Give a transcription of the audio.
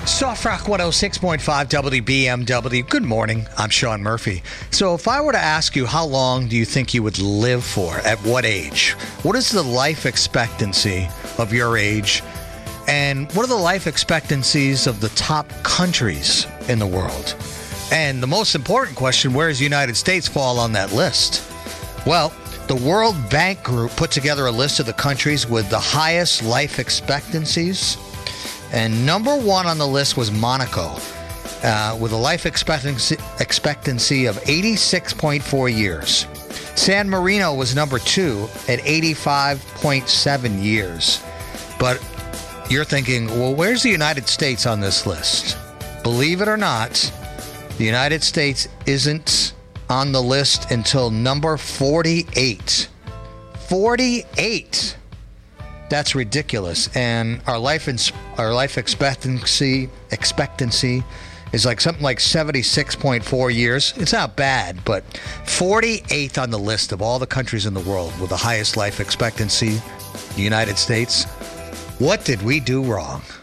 Soft Rock 106.5 WBMW. Good morning. I'm Sean Murphy. So if I were to ask you how long do you think you would live for? At what age? What is the life expectancy of your age? And what are the life expectancies of the top countries in the world? And the most important question, where does the United States fall on that list? Well, the World Bank Group put together a list of the countries with the highest life expectancies. And number one on the list was Monaco, with a life expectancy of 86.4 years. San Marino was number two at 85.7 years. But you're thinking, well, where's the United States on this list? Believe it or not, the United States isn't on the list until number 48. 48! That's ridiculous. And our life expectancy is like something like 76.4 years. It's not bad, but 48th on the list of all the countries in the world with the highest life expectancy, the United States. What did we do wrong?